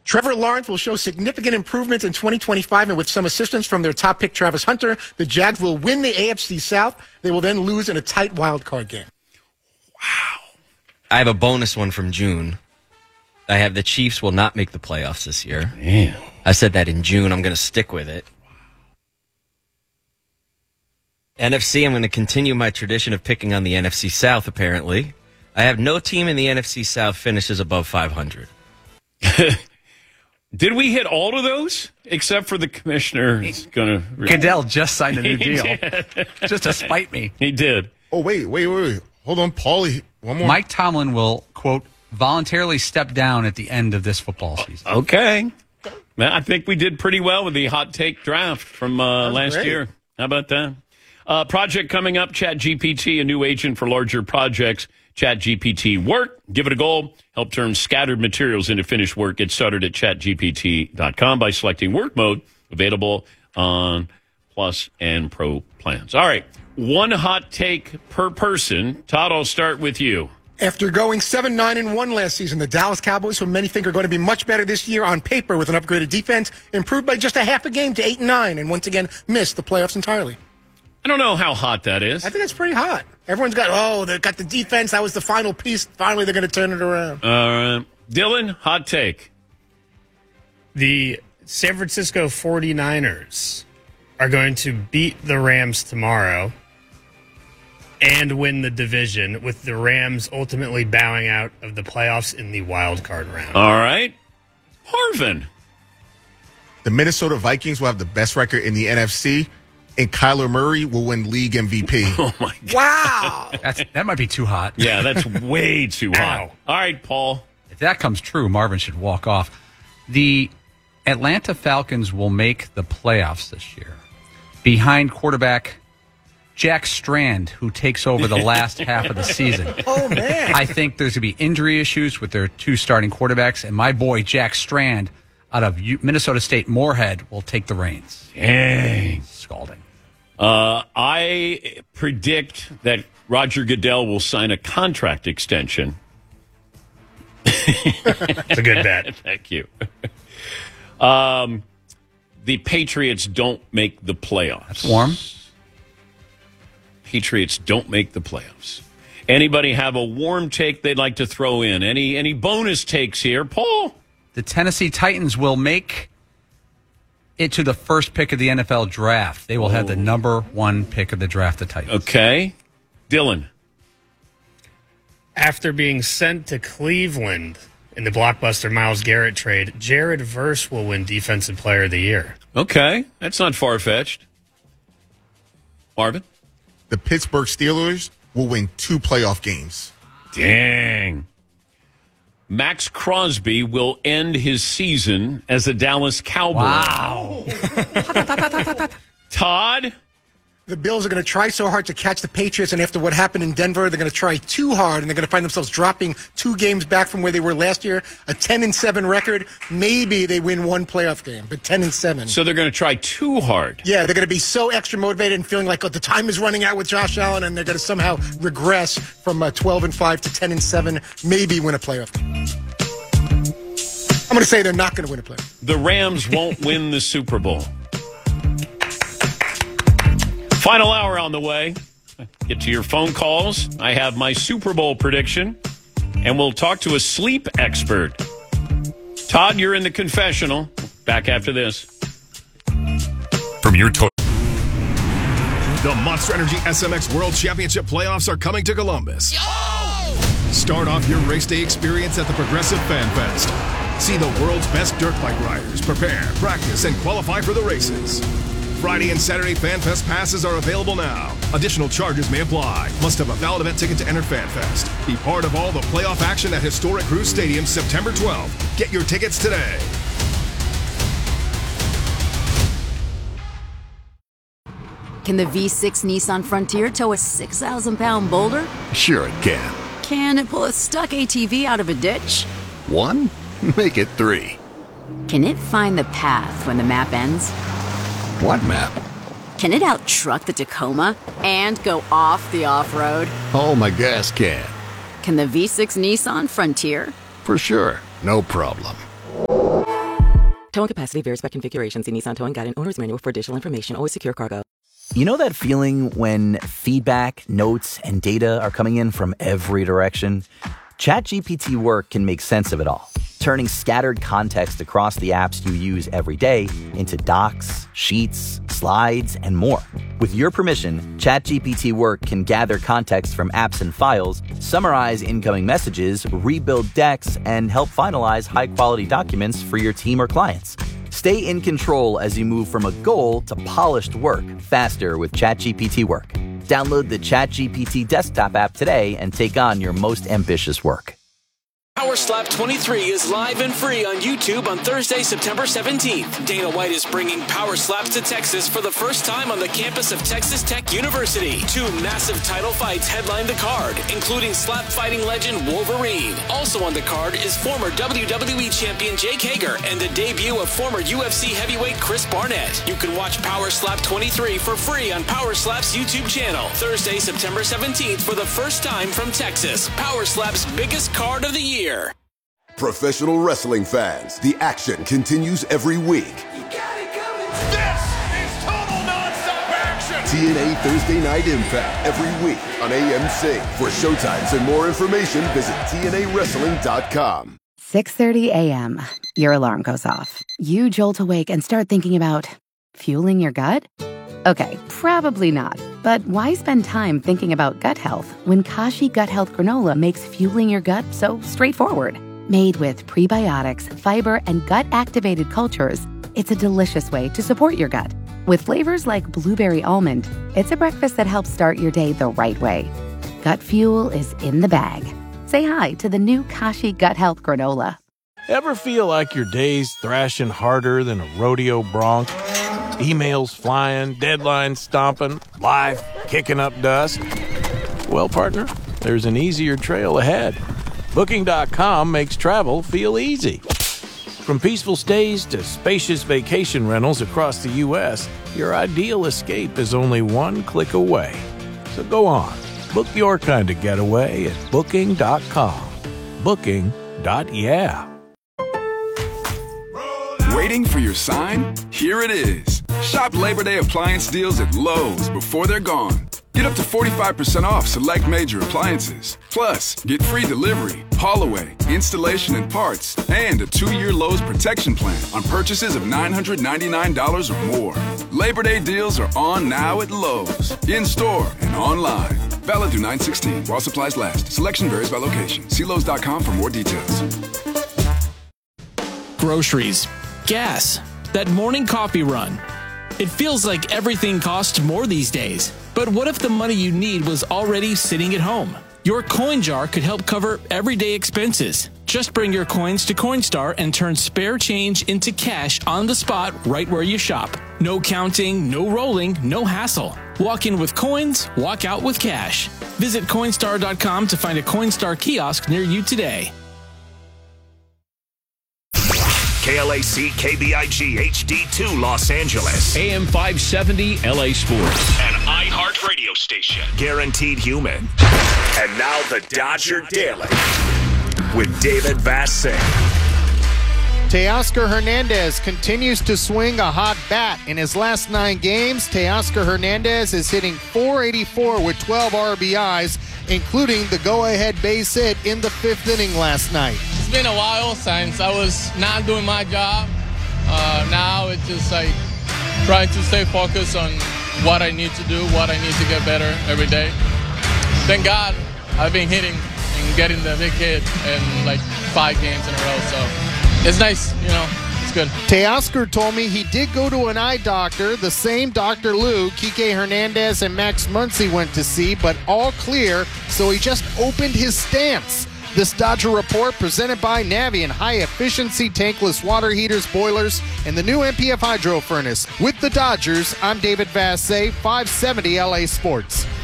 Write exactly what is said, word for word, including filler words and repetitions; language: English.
Trevor Lawrence will show significant improvements in twenty twenty-five, and with some assistance from their top pick, Travis Hunter, the Jags will win the A F C South. They will then lose in a tight wild card game. Wow. I have a bonus one from June. I have the Chiefs will not make the playoffs this year. Man. I said that in June. I'm going to stick with it. N F C, I'm going to continue my tradition of picking on the N F C South, apparently. I have no team in the N F C South finishes above five hundred. Did we hit all of those? Except for the commissioner. He's gonna Goodell just signed a new He deal. did. Just to spite me. He did. Oh, wait, wait, wait, wait. Hold on, Paulie. One more. Mike Tomlin will, quote, voluntarily step down at the end of this football season. Okay. Well, I think we did pretty well with the hot take draft from uh, last great. year. How about that? Uh, project coming up, ChatGPT, a new agent for larger projects. ChatGPT Work. Give it a go. Help turn scattered materials into finished work. Get started at chat G P T dot com by selecting work mode. Available on Plus and Pro plans. All right. One hot take per person. Todd, I'll start with you. After going seven nine and one last season, the Dallas Cowboys, who many think are going to be much better this year on paper with an upgraded defense, improved by just a half a game to eight and nine, and once again missed the playoffs entirely. I don't know how hot that is. I think that's pretty hot. Everyone's got, oh, they've got the defense. That was the final piece. Finally, they're going to turn it around. All right. Dylan, hot take. The San Francisco forty-niners are going to beat the Rams tomorrow and win the division, with the Rams ultimately bowing out of the playoffs in the wild card round. All right. Harvin. The Minnesota Vikings will have the best record in the N F C, and Kyler Murray will win league M V P. Oh, my God. Wow. That's, that might be too hot. Yeah, that's way too hot. Ow. All right, Paul. If that comes true, Marvin should walk off. The Atlanta Falcons will make the playoffs this year behind quarterback Jack Strand, who takes over the last half of the season. Oh, man. I think there's going to be injury issues with their two starting quarterbacks, and my boy Jack Strand out of U- Minnesota State Moorhead will take the reins. Dang. Scalding. Uh, I predict that Roger Goodell will sign a contract extension. It's a good bet. Thank you. Um, the Patriots don't make the playoffs. That's warm. Patriots don't make the playoffs. Anybody have a warm take they'd like to throw in? Any any bonus takes here? Paul? The Tennessee Titans will make it to the first pick of the N F L draft. They will have the number one pick of the draft, the Titans. Okay. Dylan? After being sent to Cleveland in the blockbuster Myles Garrett trade, Jared Verse will win Defensive Player of the Year. Okay. That's not far-fetched. Marvin? The Pittsburgh Steelers will win two playoff games. Dang. Max Crosby will end his season as a Dallas Cowboy. Wow. Todd? The Bills are going to try so hard to catch the Patriots, and after what happened in Denver, they're going to try too hard, and they're going to find themselves dropping two games back from where they were last year. A ten and seven record. Maybe they win one playoff game, but ten and seven. So they're going to try too hard. Yeah, they're going to be so extra motivated and feeling like, oh, the time is running out with Josh Allen, and they're going to somehow regress from uh, twelve and five to ten and seven, maybe win a playoff game. I'm going to say they're not going to win a playoff. The Rams won't win the Super Bowl. Final hour on the way. Get to your phone calls. I have my Super Bowl prediction, and we'll talk to a sleep expert. Todd, you're in the confessional. Back after this. From your to- The Monster Energy S M X World Championship playoffs are coming to Columbus. Start off your race day experience at the Progressive Fan Fest. See the world's best dirt bike riders prepare, practice, and qualify for the races. Friday and Saturday Fan Fest passes are available now. Additional charges may apply. Must have a valid event ticket to enter Fan Fest. Be part of all the playoff action at historic Cruise Stadium September twelfth. Get your tickets today. Can the V six Nissan Frontier tow a six thousand pound boulder? Sure it can. Can it pull a stuck A T V out of a ditch? One? Make it three. Can it find the path when the map ends? What map? Can it out-truck the Tacoma and go off the off-road? Oh, my gas can. Can the V six Nissan Frontier? For sure. No problem. Towing capacity varies by configuration. See Nissan Towing Guide and Owner's Manual for additional information. Always secure cargo. You know that feeling when feedback, notes, and data are coming in from every direction? ChatGPT Work can make sense of it all, turning scattered context across the apps you use every day into docs, sheets, slides, and more. With your permission, ChatGPT Work can gather context from apps and files, summarize incoming messages, rebuild decks, and help finalize high-quality documents for your team or clients. Stay in control as you move from a goal to polished work faster with ChatGPT Work. Download the ChatGPT desktop app today and take on your most ambitious work. Power Slap twenty-three is live and free on YouTube on Thursday, September seventeenth. Dana White is bringing Power Slaps to Texas for the first time on the campus of Texas Tech University. Two massive title fights headline the card, including slap fighting legend Wolverine. Also on the card is former W W E champion Jake Hager and the debut of former U F C heavyweight Chris Barnett. You can watch Power Slap twenty-three for free on Power Slap's YouTube channel. Thursday, September seventeenth for the first time from Texas. Power Slap's biggest card of the year. Professional wrestling fans, the action continues every week. You got it coming. This is total nonstop action. T N A Thursday Night Impact every week on A M C. For showtimes and more information, visit T N A wrestling dot com. six thirty a.m. Your alarm goes off. You jolt awake and start thinking about fueling your gut? Okay, probably not. But why spend time thinking about gut health when Kashi Gut Health Granola makes fueling your gut so straightforward? Made with prebiotics, fiber, and gut-activated cultures, it's a delicious way to support your gut. With flavors like blueberry almond, it's a breakfast that helps start your day the right way. Gut fuel is in the bag. Say hi to the new Kashi Gut Health Granola. Ever feel like your day's thrashing harder than a rodeo bronc? Emails flying, deadlines stomping, life kicking up dust? Well, partner, there's an easier trail ahead. Booking dot com makes travel feel easy. From peaceful stays to spacious vacation rentals across the U S, your ideal escape is only one click away. So go on, book your kind of getaway at Booking dot com. Booking. Yeah. Waiting for your sign? Here it is. Shop Labor Day appliance deals at Lowe's before they're gone. Get up to forty-five percent off select major appliances. Plus, get free delivery, haul away, installation and parts, and a two-year Lowe's protection plan on purchases of nine hundred ninety-nine dollars or more. Labor Day deals are on now at Lowe's, in-store and online. Valid through nine sixteen while supplies last. Selection varies by location. See Lowe's dot com for more details. Groceries, gas, that morning coffee run. It feels like everything costs more these days. But what if the money you need was already sitting at home? Your coin jar could help cover everyday expenses. Just bring your coins to Coinstar and turn spare change into cash on the spot right where you shop. No counting, no rolling, no hassle. Walk in with coins, walk out with cash. Visit Coinstar dot com to find a Coinstar kiosk near you today. K L A C K B I G H D two Los Angeles. A M five seventy L A Sports. An iHeart radio station. Guaranteed human. And now the Dodger Daily with David Vassegh. Teoscar Hernandez continues to swing a hot bat. In his last nine games, Teoscar Hernandez is hitting four eighty-four with twelve R B Is, including the go-ahead base hit in the fifth inning last night. It's been a while since I was not doing my job. Uh, now it's just like trying to stay focused on what I need to do, what I need to get better every day. Thank God I've been hitting and getting the big hit in like five games in a row, so it's nice, you know, it's good. Teoscar told me he did go to an eye doctor, the same Doctor Lou Kike Hernandez and Max Muncy went to see, but all clear, so he just opened his stance. This Dodger Report presented by Navien high-efficiency tankless water heaters, boilers, and the new M P F Hydro Furnace. With the Dodgers, I'm David Vassegh, five seventy L A Sports.